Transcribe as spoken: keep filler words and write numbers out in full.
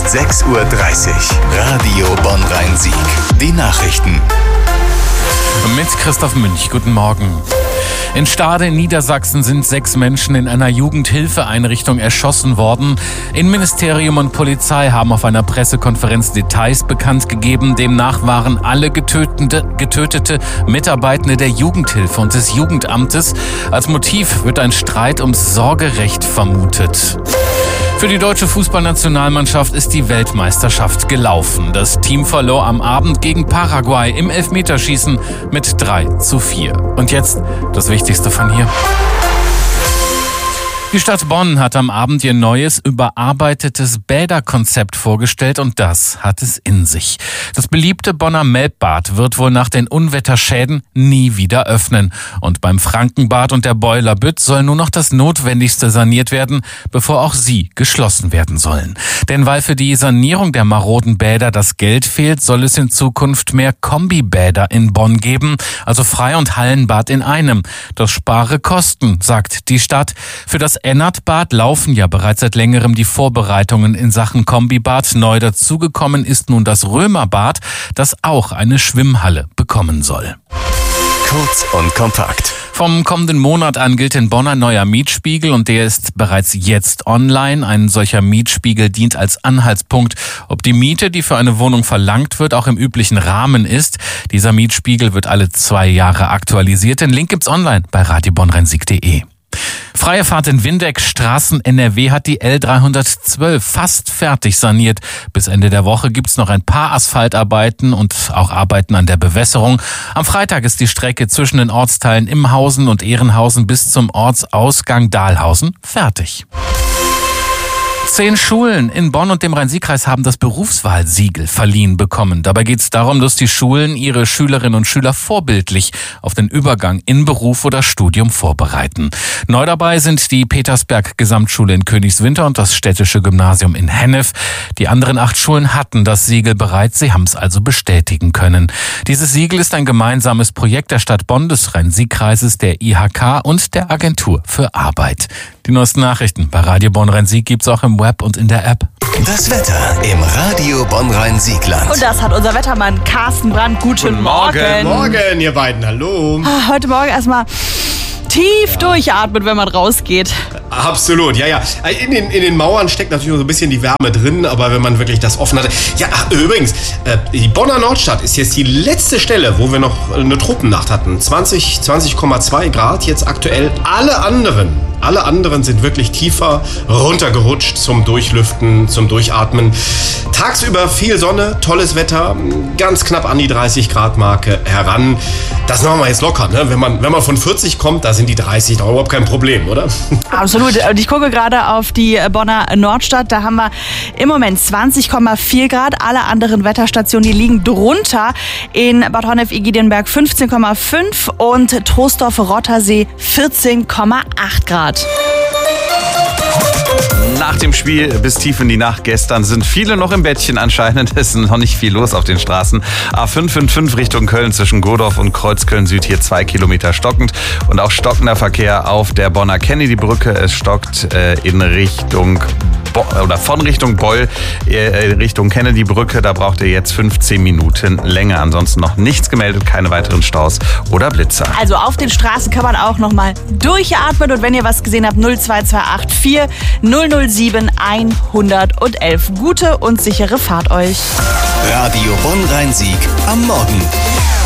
sechs Uhr dreißig. Radio Bonn-Rhein-Sieg. Die Nachrichten. Mit Christoph Münch. Guten Morgen. In Stade in Niedersachsen sind sechs Menschen in einer Jugendhilfeeinrichtung erschossen worden. Innenministerium und Polizei haben auf einer Pressekonferenz Details bekannt gegeben. Demnach waren alle getötete, getötete Mitarbeitende der Jugendhilfe und des Jugendamtes. Als Motiv wird ein Streit ums Sorgerecht vermutet. Für die deutsche Fußballnationalmannschaft ist die Weltmeisterschaft gelaufen. Das Team verlor am Abend gegen Paraguay im Elfmeterschießen mit drei zu vier. Und jetzt das Wichtigste von hier. Die Stadt Bonn hat am Abend ihr neues, überarbeitetes Bäderkonzept vorgestellt und das hat es in sich. Das beliebte Bonner Melbbad wird wohl nach den Unwetterschäden nie wieder öffnen. Und beim Frankenbad und der Boiler Bütt soll nur noch das Notwendigste saniert werden, bevor auch sie geschlossen werden sollen. Denn weil für die Sanierung der maroden Bäder das Geld fehlt, soll es in Zukunft mehr Kombibäder in Bonn geben, also Frei- und Hallenbad in einem. Das spare Kosten, sagt die Stadt. Für das Ennertbad laufen ja bereits seit längerem die Vorbereitungen in Sachen Kombibad. Neu dazugekommen ist nun das Römerbad, das auch eine Schwimmhalle bekommen soll. Kurz und kompakt. Vom kommenden Monat an gilt in Bonn ein neuer Mietspiegel und der ist bereits jetzt online. Ein solcher Mietspiegel dient als Anhaltspunkt, ob die Miete, die für eine Wohnung verlangt wird, auch im üblichen Rahmen ist. Dieser Mietspiegel wird alle zwei Jahre aktualisiert. Den Link gibt's online bei radio bonn rhein sieg punkt de. Freie Fahrt in Windeck, Straßen N R W hat die L dreihundertzwölf fast fertig saniert. Bis Ende der Woche gibt's noch ein paar Asphaltarbeiten und auch Arbeiten an der Bewässerung. Am Freitag ist die Strecke zwischen den Ortsteilen Imhausen und Ehrenhausen bis zum Ortsausgang Dahlhausen fertig. Zehn Schulen in Bonn und dem Rhein-Sieg-Kreis haben das Berufswahlsiegel verliehen bekommen. Dabei geht es darum, dass die Schulen ihre Schülerinnen und Schüler vorbildlich auf den Übergang in Beruf oder Studium vorbereiten. Neu dabei sind die Petersberg-Gesamtschule in Königswinter und das Städtische Gymnasium in Hennef. Die anderen acht Schulen hatten das Siegel bereits, sie haben es also bestätigen können. Dieses Siegel ist ein gemeinsames Projekt der Stadt Bonn, des Rhein-Sieg-Kreises, der I H K und der Agentur für Arbeit. Die neuesten Nachrichten bei Radio Bonn-Rhein-Sieg gibt's auch im Web und in der App. Das Wetter im Radio Bonn-Rhein-Siegland. Und das hat unser Wettermann Carsten Brandt. Guten, Guten Morgen. Guten Morgen, ihr beiden. Hallo. Heute Morgen erstmal tief ja. durchatmen, wenn man rausgeht. Absolut, ja, ja. In den, in den Mauern steckt natürlich noch so ein bisschen die Wärme drin, aber wenn man wirklich das offen hat. Ja, ach, übrigens, die Bonner Nordstadt ist jetzt die letzte Stelle, wo wir noch eine Tropennacht hatten. zwanzig, zwanzig Komma zwei Grad jetzt aktuell. Alle anderen, alle anderen sind wirklich tiefer runtergerutscht zum Durchlüften, zum Durchatmen. Tagsüber viel Sonne, tolles Wetter, ganz knapp an die dreißig Grad Marke heran. Das machen wir jetzt locker, ne? Wenn man, wenn man von vierzig kommt, da sind die dreißig doch überhaupt kein Problem, oder? Absolut. Und ich gucke gerade auf die Bonner Nordstadt. Da haben wir im Moment zwanzig Komma vier Grad. Alle anderen Wetterstationen, die liegen drunter. In Bad Honnef-Egidionberg fünfzehn Komma fünf und Troisdorf-Rottersee vierzehn Komma acht Grad. Nach dem Spiel bis tief in die Nacht gestern sind viele noch im Bettchen anscheinend. Es ist noch nicht viel los auf den Straßen. A fünf fünf fünf Richtung Köln zwischen Godorf und Kreuzköln Süd hier zwei Kilometer stockend. Und auch stockender Verkehr auf der Bonner Kennedy-Brücke. Es stockt äh, in Richtung Bo- oder von Richtung Beul äh, Richtung Kennedy-Brücke. Da braucht ihr jetzt fünfzehn Minuten länger. Ansonsten noch nichts gemeldet, keine weiteren Staus oder Blitzer. Also auf den Straßen kann man auch noch mal durchatmen. Und wenn ihr was gesehen habt, null zwei zwei acht vier null null sieben eins eins eins. Gute und sichere Fahrt euch. Radio Bonn-Rhein-Sieg am Morgen.